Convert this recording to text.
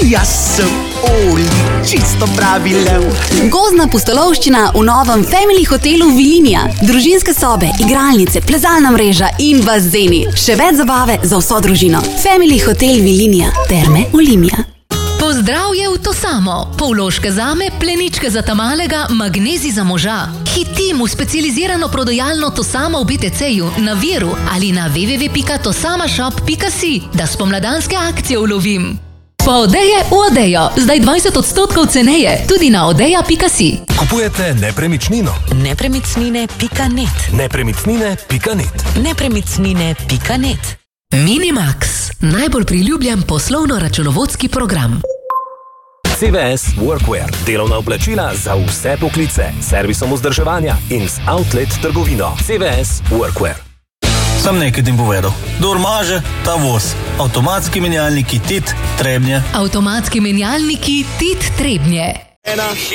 Jaz sem Oli, čisto pravi lev. Gozdna pustolovščina v novem Family hotelu Vilinija. Družinske sobe, igralnice, plezalna mreža in bazeni. Še več zabave za vso družino. Family hotel Vilinija. Terme Olimia. Pozdravje v to samo. Polloške zame, pleničke za tamalega, magnezi za moža. Hitim v specializirano prodajalno To samo v BTC-ju, na Viru ali na www.tosamashop.si, da spomladanske akcije ulovim. Pa Odeje v Odejo. Zdaj 20% ceneje. Tudi na odeja.si. Kupujete nepremičnino? Nepremičnine.net. Nepremičnine.net. Nepremičnine.net. Minimax. Najbolj priljubljen poslovno-računovodski program. CVS Workwear. Delovna oblačila za vse poklice. Servisom vzdrževanja in z outlet trgovino. CVS Workwear. Sam nekaj tim povedal. Kdor maže, ta voz. Avtomatski menjalniki TIT Trebnje. Avtomatski menjalniki TIT Trebnje.